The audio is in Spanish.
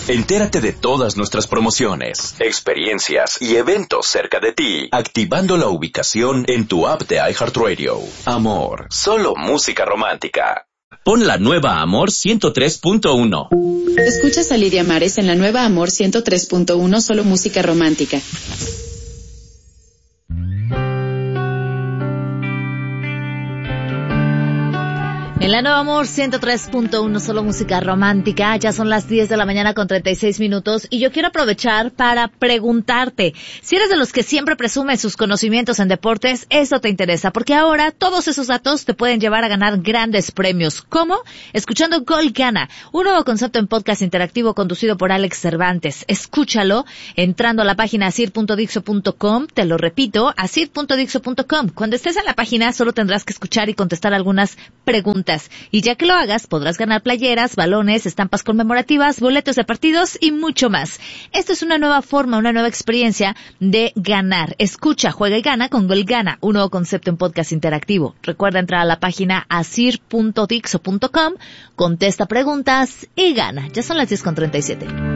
Entérate de todas nuestras promociones, experiencias y eventos cerca de ti, activando la ubicación en tu app de iHeartRadio. Amor, solo música romántica. Pon la nueva Amor 103.1. Escuchas a Lidia Mares en la nueva Amor 103.1, solo música romántica. En la Nueva Amor 103.1, solo música romántica. Ya son las 10 de la mañana con 36 minutos y yo quiero aprovechar para preguntarte si eres de los que siempre presume sus conocimientos en deportes. Esto te interesa porque ahora todos esos datos te pueden llevar a ganar grandes premios. ¿Cómo? Escuchando Gol Gana, un nuevo concepto en podcast interactivo conducido por Alex Cervantes. Escúchalo entrando a la página asir.dixo.com. Te lo repito, asir.dixo.com. Cuando estés en la página solo tendrás que escuchar y contestar algunas preguntas. Y ya que lo hagas, podrás ganar playeras, balones, estampas conmemorativas, boletos de partidos y mucho más. Esto es una nueva forma, una nueva experiencia de ganar. Escucha, juega y gana con Gol Gana, un nuevo concepto en podcast interactivo. Recuerda entrar a la página asir.dixo.com, contesta preguntas y gana. Ya son las 10:37.